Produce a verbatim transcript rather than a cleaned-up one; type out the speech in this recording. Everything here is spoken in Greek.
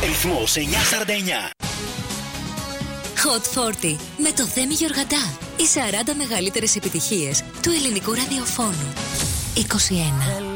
Ρυθμός εννιακόσια σαράντα εννιά. Hot σαράντα με το Θέμη Γιοργαντά. Οι σαράντα μεγαλύτερες επιτυχίες του ελληνικού ραδιοφώνου. είκοσι ένα.